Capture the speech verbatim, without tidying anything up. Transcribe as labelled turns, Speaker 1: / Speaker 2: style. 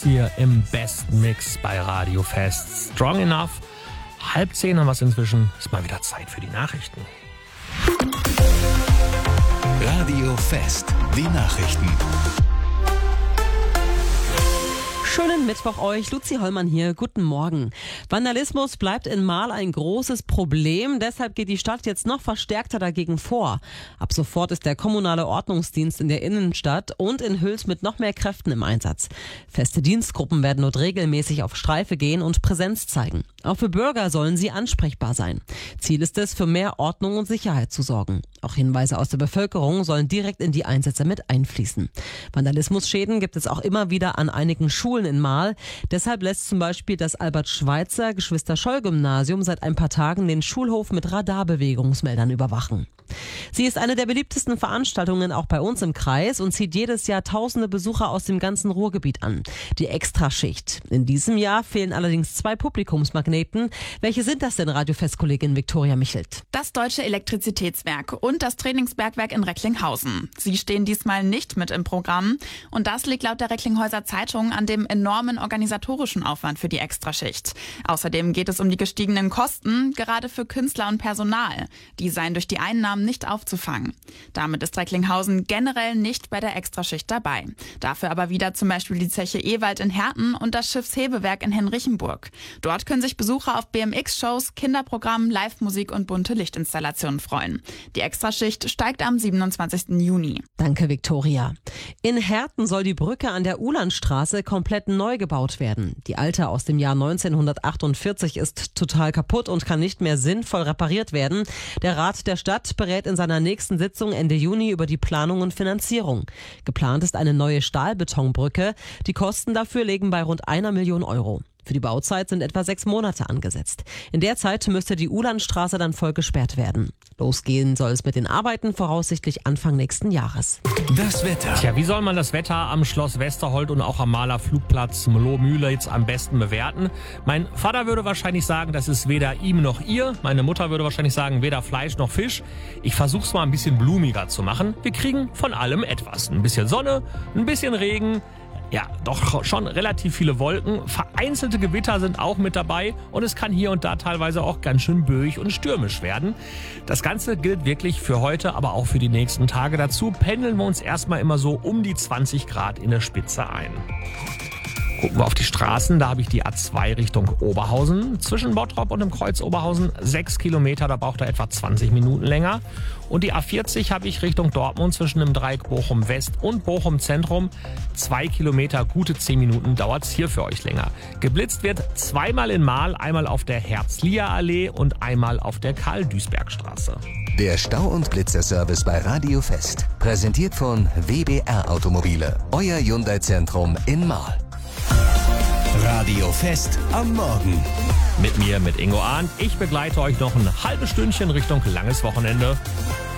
Speaker 1: Hier im besten Mix bei Radio Fest. Strong Enough. Halb zehn haben wir es inzwischen. Ist mal wieder Zeit für die Nachrichten.
Speaker 2: Radio Fest. Die Nachrichten.
Speaker 3: Schönen Mittwoch euch, Luzi Hollmann hier, guten Morgen. Vandalismus bleibt in Marl ein großes Problem, deshalb geht die Stadt jetzt noch verstärkter dagegen vor. Ab sofort ist der kommunale Ordnungsdienst in der Innenstadt und in Hüls mit noch mehr Kräften im Einsatz. Feste Dienstgruppen werden dort regelmäßig auf Streife gehen und Präsenz zeigen. Auch für Bürger sollen sie ansprechbar sein. Ziel ist es, für mehr Ordnung und Sicherheit zu sorgen. Auch Hinweise aus der Bevölkerung sollen direkt in die Einsätze mit einfließen. Vandalismusschäden gibt es auch immer wieder an einigen Schulen in Marl. Deshalb lässt zum Beispiel das Albert-Schweitzer Geschwister-Scholl-Gymnasium seit ein paar Tagen den Schulhof mit Radarbewegungsmeldern überwachen. Sie ist eine der beliebtesten Veranstaltungen auch bei uns im Kreis und zieht jedes Jahr tausende Besucher aus dem ganzen Ruhrgebiet an. Die Extraschicht. In diesem Jahr fehlen allerdings zwei Publikumsmagneten. Welche sind das denn, Radiofest-Kollegin Viktoria Michelt?
Speaker 4: Das Deutsche Elektrizitätswerk und das Trainingsbergwerk in Recklinghausen. Sie stehen diesmal nicht mit im Programm. Und das liegt laut der Recklinghäuser Zeitung an dem enormen organisatorischen Aufwand für die Extraschicht. Außerdem geht es um die gestiegenen Kosten, gerade für Künstler und Personal. Die seien durch die Einnahmen nicht aufzufangen. Damit ist Recklinghausen generell nicht bei der Extraschicht dabei. Dafür aber wieder zum Beispiel die Zeche Ewald in Herten und das Schiffshebewerk in Henrichenburg. Dort können sich Besucher auf B M X-Shows, Kinderprogrammen, Live-Musik und bunte Lichtinstallationen freuen. Die Extraschicht steigt am siebenundzwanzigsten Juni.
Speaker 3: Danke, Viktoria. In Herten soll die Brücke an der Ulandstraße komplett neu gebaut werden. Die alte aus dem Jahr neunzehnhundertachtundvierzig ist total kaputt und kann nicht mehr sinnvoll repariert werden. Der Rat der Stadt berät in seiner nächsten Sitzung Ende Juni über die Planung und Finanzierung. Geplant ist eine neue Stahlbetonbrücke. Die Kosten dafür liegen bei rund einer Million Euro. Für die Bauzeit sind etwa sechs Monate angesetzt. In der Zeit müsste die Ulandstraße dann voll gesperrt werden. Losgehen soll es mit den Arbeiten voraussichtlich Anfang nächsten Jahres.
Speaker 2: Das Wetter.
Speaker 1: Tja, wie soll man das Wetter am Schloss Westerhold und auch am Maler Flugplatz Lohmühle jetzt am besten bewerten? Mein Vater würde wahrscheinlich sagen, das ist weder ihm noch ihr. Meine Mutter würde wahrscheinlich sagen, weder Fleisch noch Fisch. Ich versuch's mal ein bisschen blumiger zu machen. Wir kriegen von allem etwas. Ein bisschen Sonne, ein bisschen Regen. Ja, doch schon relativ viele Wolken. Vereinzelte Gewitter sind auch mit dabei und es kann hier und da teilweise auch ganz schön böig und stürmisch werden. Das Ganze gilt wirklich für heute, aber auch für die nächsten Tage. Dazu pendeln wir uns erstmal immer so um die zwanzig Grad in der Spitze ein. Gucken wir auf die Straßen, da habe ich die A zwei Richtung Oberhausen. Zwischen Bottrop und dem Kreuz Oberhausen sechs Kilometer, da braucht er etwa zwanzig Minuten länger. Und die A vierzig habe ich Richtung Dortmund zwischen dem Dreieck Bochum West und Bochum Zentrum. Zwei Kilometer, gute zehn Minuten dauert es hier für euch länger. Geblitzt wird zweimal in Marl, einmal auf der Herzliya-Allee und einmal auf der Karl-Duisberg-Straße.
Speaker 2: Der Stau- und Blitzerservice bei Radio Fest. Präsentiert von W B R Automobile. Euer Hyundai-Zentrum in Marl. Radio Fest am Morgen.
Speaker 1: Mit mir, mit Ingo Arndt. Ich begleite euch noch ein halbes Stündchen Richtung langes Wochenende.